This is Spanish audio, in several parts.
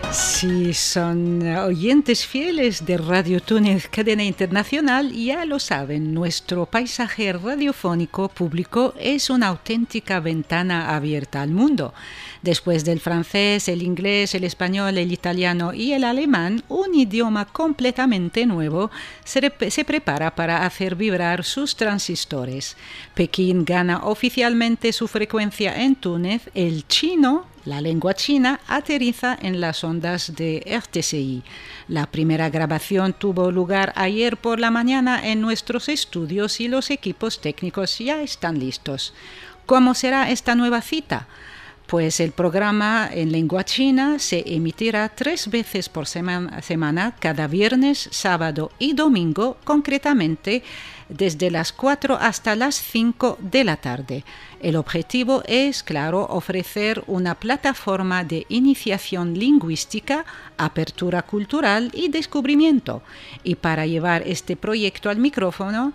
Si son oyentes fieles de Radio Túnez Cadena Internacional, ya lo saben, nuestro paisaje radiofónico público es una auténtica ventana abierta al mundo. Después del francés, el inglés, el español, el italiano y el alemán, un idioma completamente nuevo se prepara para hacer vibrar sus transistores. Pekín gana oficialmente su frecuencia en Túnez, el chino, la lengua china, aterriza en las ondas de RTCI. La primera grabación tuvo lugar ayer por la mañana en nuestros estudios y los equipos técnicos ya están listos. ¿Cómo será esta nueva cita? Pues el programa en lengua china se emitirá 3 veces por semana, cada viernes, sábado y domingo, concretamente desde las 4 hasta las 5 de la tarde. El objetivo es, claro, ofrecer una plataforma de iniciación lingüística, apertura cultural y descubrimiento. Y para llevar este proyecto al micrófono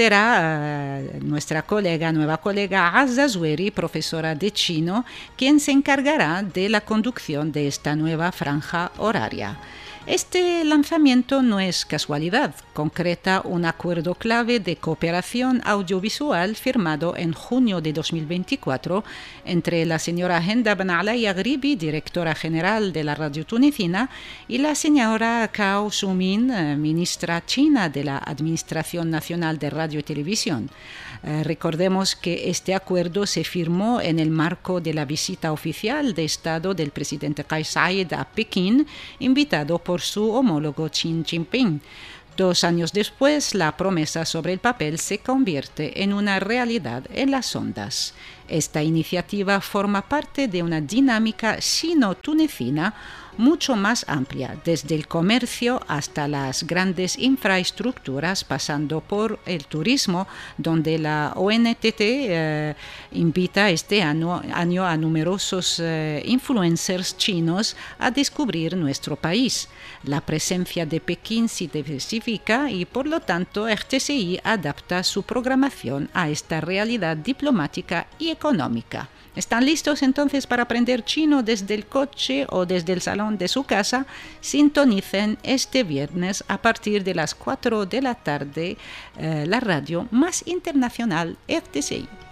será nuestra nueva colega Azza Zueri, profesora de chino, quien se encargará de la conducción de esta nueva franja horaria. Este lanzamiento no es casualidad, concreta un acuerdo clave de cooperación audiovisual firmado en junio de 2024 entre la señora Henda Ben Ali Yaghribi, directora general de la radio tunecina, y la señora Cao Sumin, ministra china de la Administración Nacional de Radio y Televisión. Recordemos que este acuerdo se firmó en el marco de la visita oficial de Estado del presidente Kais Saied a Pekín, invitado por su homólogo Xi Jinping. 2 años después, la promesa sobre el papel se convierte en una realidad en las ondas. Esta iniciativa forma parte de una dinámica sino-tunecina mucho más amplia, desde el comercio hasta las grandes infraestructuras, pasando por el turismo, donde la ONTT invita este año a numerosos influencers chinos a descubrir nuestro país. La presencia de Pekín se diversifica y, por lo tanto, RTCI adapta su programación a esta realidad diplomática y económica. ¿Están listos entonces para aprender chino desde el coche o desde el salón de su casa? Sintonicen este viernes a partir de las 4 de la tarde la radio más internacional RTCI.